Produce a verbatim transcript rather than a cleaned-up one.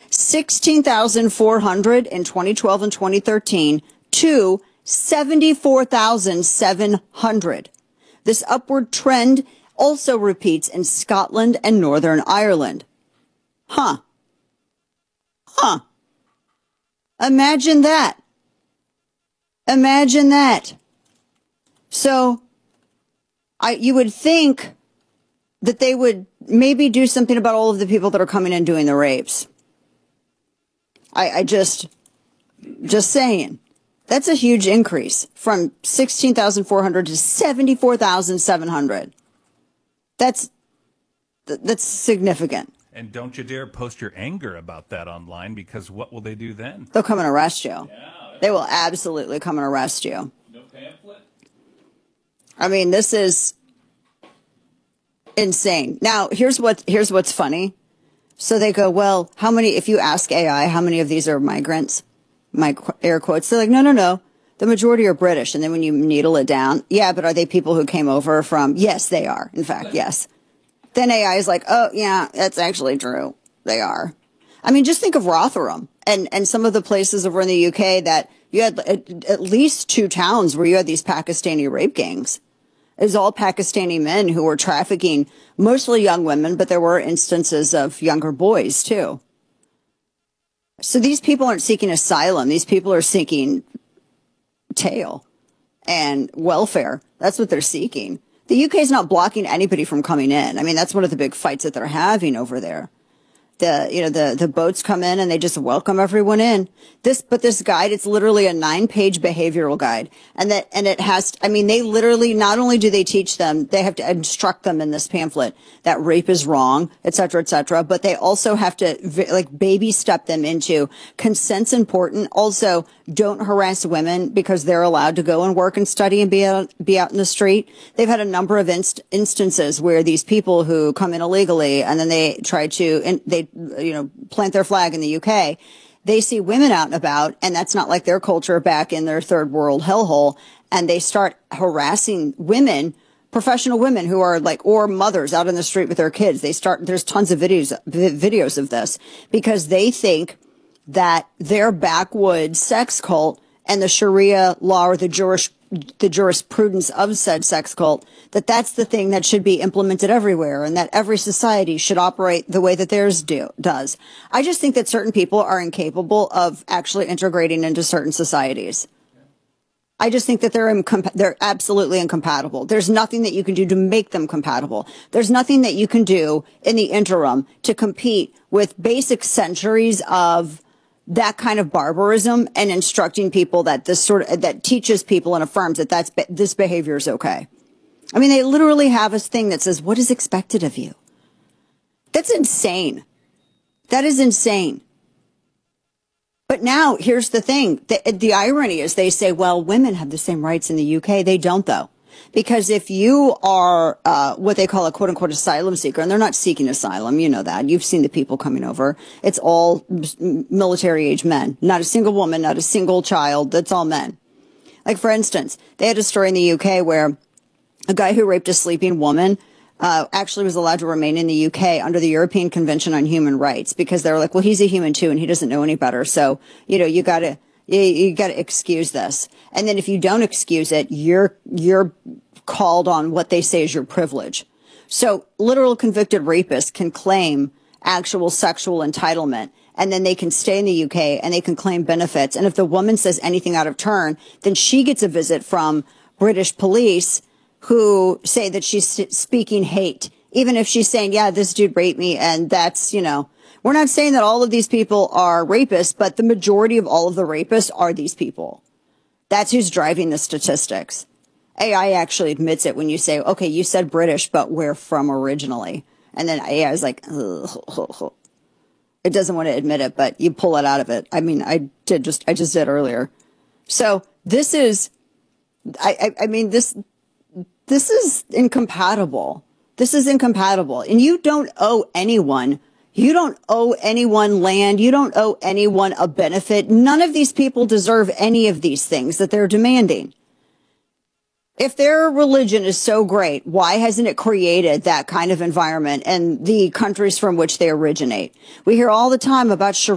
sixteen thousand four hundred in twenty twelve and twenty thirteen to seventy-four thousand seven hundred. This upward trend also repeats in Scotland and Northern Ireland. Huh. Huh. Imagine that. Imagine that. So, I you would think that they would maybe do something about all of the people that are coming in doing the rapes. I, I just, just saying. That's a huge increase from sixteen thousand four hundred to seventy-four thousand seven hundred. That's, that's significant. And don't you dare post your anger about that online, because what will they do then? They'll come and arrest you. Yeah, they will absolutely come and arrest you. No pamphlet? I mean, this is insane. Now, here's what here's what's funny. So they go, well, how many, if you ask A I, how many of these are migrants? My air quotes. They're like, no, no, no. The majority are British. And then when you needle it down, yeah, but are they people who came over from? Yes, they are. In fact, yes. Then A I is like, oh, yeah, that's actually true. They are. I mean, just think of Rotherham and, and some of the places over in the U K that you had at, at least two towns where you had these Pakistani rape gangs. It was all Pakistani men who were trafficking mostly young women, but there were instances of younger boys, too. So these people aren't seeking asylum. These people are seeking tail and welfare. That's what they're seeking. The U K is not blocking anybody from coming in. I mean, that's one of the big fights that they're having over there. The, you know, the, the boats come in and they just welcome everyone in. This, but this guide, it's literally a nine page behavioral guide. And that, and it has, I mean, they literally, not only do they teach them, they have to instruct them in this pamphlet that rape is wrong, et cetera, et cetera. But they also have to like baby step them into consent's important. Also, don't harass women because they're allowed to go and work and study and be out, be out in the street. They've had a number of inst- instances where these people who come in illegally and then they try to, and they, you know, plant their flag in the U K. They see women out and about, and that's not like their culture back in their third world hellhole. And they start harassing women, professional women who are like, or mothers out in the street with their kids. They start, there's tons of videos, videos of this because they think that their backwoods sex cult and the Sharia law or the juris, the jurisprudence of said sex cult, that that's the thing that should be implemented everywhere and that every society should operate the way that theirs do, does. I just think that certain people are incapable of actually integrating into certain societies. I just think that they're incompa- they're absolutely incompatible. There's nothing that you can do to make them compatible. There's nothing that you can do in the interim to compete with basic centuries of that kind of barbarism and instructing people that this sort of, that teaches people and affirms that that's, this behavior is okay. I mean, they literally have a thing that says, what is expected of you? That's insane. That is insane. But now here's the thing. The, the irony is they say, well, women have the same rights in the U K. They don't, though. Because if you are uh, what they call a quote unquote asylum seeker, and they're not seeking asylum, you know that. You've seen the people coming over. It's all military age men, not a single woman, not a single child. That's all men. Like, for instance, they had a story in the U K where a guy who raped a sleeping woman uh, actually was allowed to remain in the U K under the European Convention on Human Rights because they were like, well, he's a human too, and he doesn't know any better. So, you know, you got to. You, you got to excuse this. And then if you don't excuse it, you're, you're called on what they say is your privilege. So literal convicted rapists can claim actual sexual entitlement, and then they can stay in the U K and they can claim benefits. And if the woman says anything out of turn, then she gets a visit from British police who say that she's speaking hate, even if she's saying, yeah, this dude raped me. And that's, you know, we're not saying that all of these people are rapists, but the majority of all of the rapists are these people. That's who's driving the statistics. A I actually admits it when you say, okay, you said British, but where from originally? And then A I is like, ugh. It doesn't want to admit it, but you pull it out of it. I mean, I did just, I just did earlier. So this is, I, I, I mean, this, this is incompatible. This is incompatible. And you don't owe anyone You don't owe anyone land. You don't owe anyone a benefit. None of these people deserve any of these things that they're demanding. If their religion is so great, why hasn't it created that kind of environment in the countries from which they originate? We hear all the time about Sharia